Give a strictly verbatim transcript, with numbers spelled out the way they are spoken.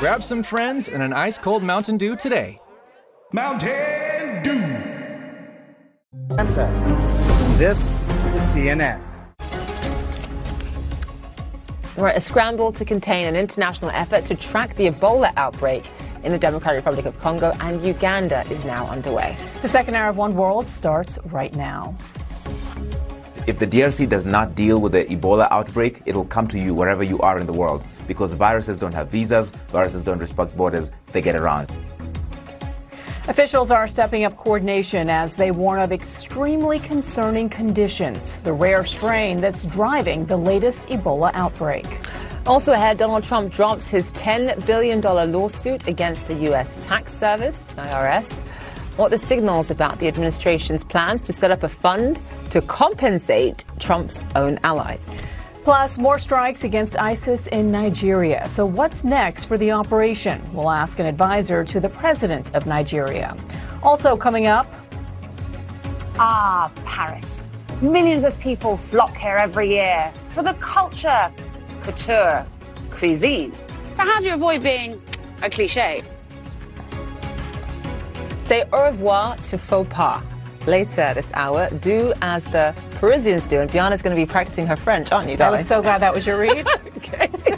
Grab some friends and an ice-cold Mountain Dew today. Mountain Dew. This is C N N. Right, a scramble to contain an international effort to track the Ebola outbreak in the Democratic Republic of Congo and Uganda is now underway. The second hour of One World starts right now. If the D R C does not deal with the Ebola outbreak, it will come to you wherever you are in the world, because viruses don't have visas, viruses don't respect borders, they get around. Officials are stepping up coordination as they warn of extremely concerning conditions, the rare strain that's driving the latest Ebola outbreak. Also ahead, Donald Trump drops his ten billion dollars lawsuit against the U S tax service, the I R S. What the signals about the administration's plans to set up a fund to compensate Trump's own allies. Plus, more strikes against ISIS in Nigeria. So what's next for the operation? We'll ask an advisor to the president of Nigeria. Also coming up. Ah, Paris. Millions of people flock here every year for the culture, couture, cuisine. But how do you avoid being a cliche? Say au revoir to faux pas. Later this hour, do as the Parisians do. And Bianna's going to be practicing her French, aren't you, darling? I was so glad that was your read. Okay.